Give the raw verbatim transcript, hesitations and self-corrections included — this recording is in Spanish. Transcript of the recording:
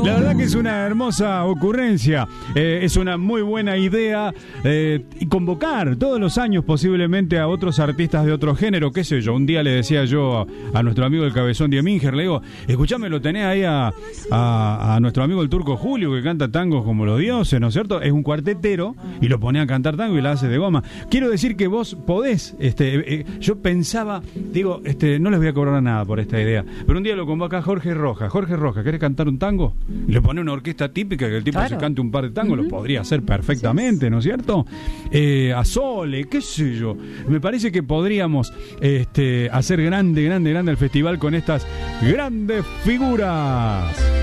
La verdad que es una hermosa ocurrencia, eh, es una muy buena idea eh, y convocar todos los años posiblemente a otros artistas de otro género, qué sé yo. Un día le decía yo a, a nuestro amigo el Cabezón Dieminger, le digo, escuchame, lo tenés ahí a, a, a nuestro amigo el Turco Julio, que canta tangos como los dioses, ¿no es cierto? Es un cuartetero y lo pone a cantar tango y la hace de goma. Quiero decir que vos podés, este, eh, yo pensaba, digo, este, no les voy a cobrar nada por esta idea, pero un día lo convoca Jorge Rojas. Jorge Rojas, ¿querés cantar un tango? Y le pone una orquesta típica que el tipo Claro. se cante un par de tangos, Uh-huh. lo podría hacer perfectamente, ¿no es cierto? Eh, a Sole, qué sé yo. Me parece que podríamos este, hacer grande, grande, grande el festival con estas grandes figuras.